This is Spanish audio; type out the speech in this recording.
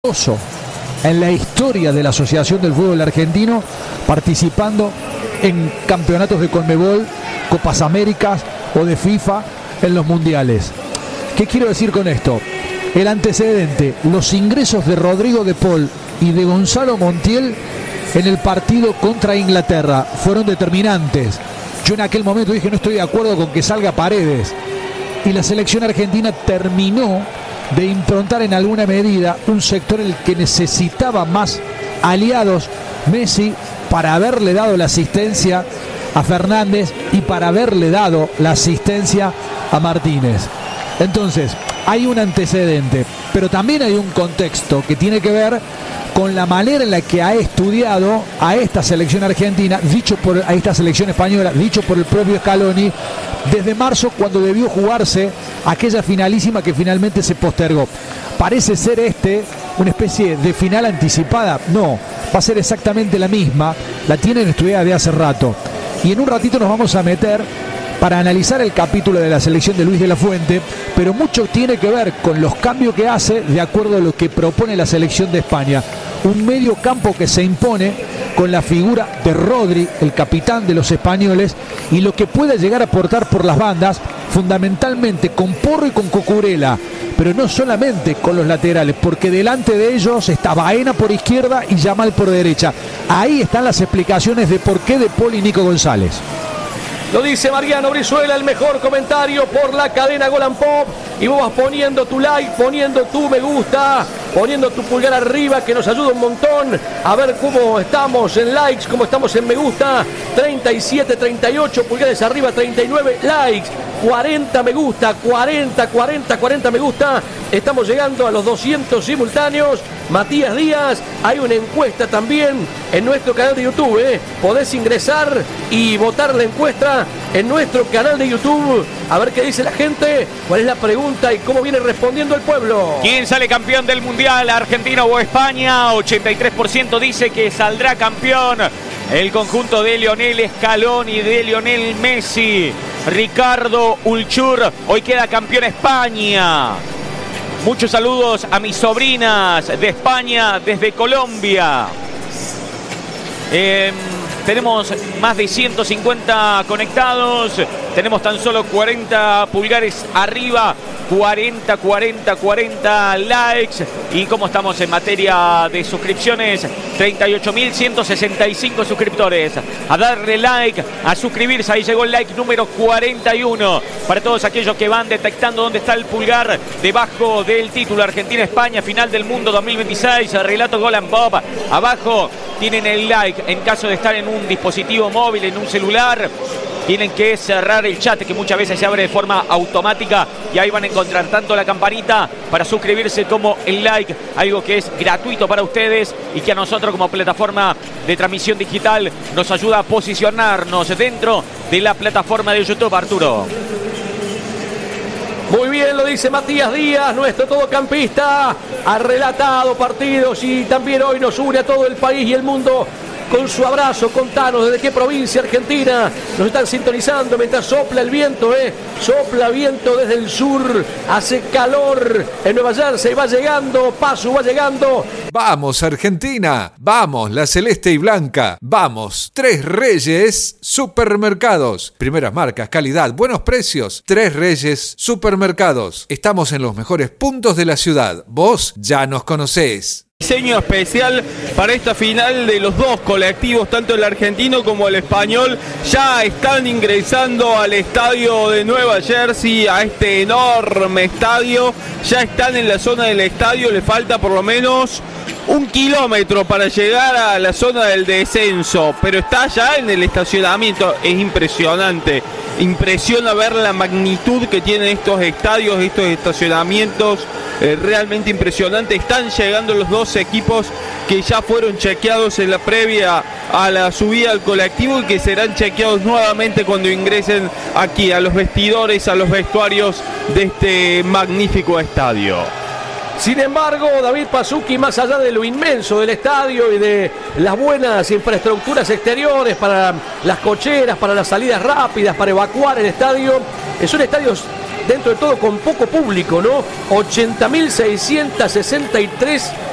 en la historia de la Asociación del Fútbol Argentino, participando en campeonatos de Conmebol, Copas Américas o de FIFA en los mundiales. ¿Qué quiero decir con esto? El antecedente, los ingresos de Rodrigo de Paul y de Gonzalo Montiel en el partido contra Inglaterra fueron determinantes. Yo en aquel momento dije, no estoy de acuerdo con que salga Paredes, y la selección argentina terminó de improntar en alguna medida un sector en el que necesitaba más aliados Messi para haberle dado la asistencia a Fernández y para haberle dado la asistencia a Martínez. Entonces, hay un antecedente, pero también hay un contexto que tiene que ver con la manera en la que ha estudiado a esta selección argentina, a esta selección española, dicho por el propio Scaloni, desde marzo, cuando debió jugarse aquella finalísima que finalmente se postergó. ¿Parece ser una especie de final anticipada? No, va a ser exactamente la misma, la tienen estudiada de hace rato. Y en un ratito nos vamos a meter para analizar el capítulo de la selección de Luis de la Fuente, pero mucho tiene que ver con los cambios que hace de acuerdo a lo que propone la selección de España. Un medio campo que se impone con la figura de Rodri, el capitán de los españoles, y lo que pueda llegar a aportar por las bandas, fundamentalmente con Porro y con Cucurella, pero no solamente con los laterales, porque delante de ellos está Baena por izquierda y Yamal por derecha. Ahí están las explicaciones de por qué De Paul y Nico González. Lo dice Mariano Brizuela, el mejor comentario por la cadena Gol and Pop. Y vos vas poniendo tu like, poniendo tu me gusta, poniendo tu pulgar arriba, que nos ayuda un montón. A ver cómo estamos en likes, cómo estamos en me gusta. 37, 38 pulgares arriba, 39 likes. 40 me gusta, 40 me gusta. Estamos llegando a los 200 simultáneos. Matías Díaz, hay una encuesta también en nuestro canal de YouTube. Podés ingresar y votar la encuesta en nuestro canal de YouTube. A ver qué dice la gente, cuál es la pregunta y cómo viene respondiendo el pueblo. ¿Quién sale campeón del Mundial, Argentina o España? 83% dice que saldrá campeón el conjunto de Lionel Scaloni y de Lionel Messi. Ricardo Ulchur, hoy queda campeón España. Muchos saludos a mis sobrinas de España, desde Colombia. Tenemos más de 150 conectados. Tenemos tan solo 40 pulgares arriba. 40 likes. Y como estamos en materia de suscripciones, 38.165 suscriptores. A darle like, a suscribirse. Ahí llegó el like número 41. Para todos aquellos que van detectando dónde está el pulgar debajo del título: Argentina-España, final del mundo 2026, relato Gol and Pop. Abajo tienen el like. En caso de estar en un dispositivo móvil, en un celular, tienen que cerrar el chat, que muchas veces se abre de forma automática, y ahí van a encontrar tanto la campanita para suscribirse como el like, algo que es gratuito para ustedes y que a nosotros como plataforma de transmisión digital nos ayuda a posicionarnos dentro de la plataforma de YouTube. Arturo. Muy bien, lo dice Matías Díaz, nuestro todocampista. Ha relatado partidos y también hoy nos une a todo el país y el mundo con su abrazo. Contanos desde qué provincia argentina nos están sintonizando mientras sopla el viento, sopla viento desde el sur, hace calor en Nueva Jersey, va llegando, Paso va llegando. Vamos Argentina, vamos la celeste y blanca, vamos Tres Reyes Supermercados, primeras marcas, calidad, buenos precios. Tres Reyes Supermercados, estamos en los mejores puntos de la ciudad, vos ya nos conocés. Diseño especial para esta final de los dos colectivos, tanto el argentino como el español. Ya están ingresando al estadio de Nueva Jersey, a este enorme estadio. Ya están en la zona del estadio, le falta por lo menos 1 kilómetro para llegar a la zona del descenso, pero está ya en el estacionamiento. Es impresionante, impresiona ver la magnitud que tienen estos estadios, estos estacionamientos, realmente impresionante. Están llegando los dos equipos que ya fueron chequeados en la previa a la subida al colectivo y que serán chequeados nuevamente cuando ingresen aquí a los vestidores, a los vestuarios de este magnífico estadio. Sin embargo, David Pasucci, más allá de lo inmenso del estadio y de las buenas infraestructuras exteriores para las cocheras, para las salidas rápidas, para evacuar el estadio, es un estadio dentro de todo con poco público, ¿no? 80.663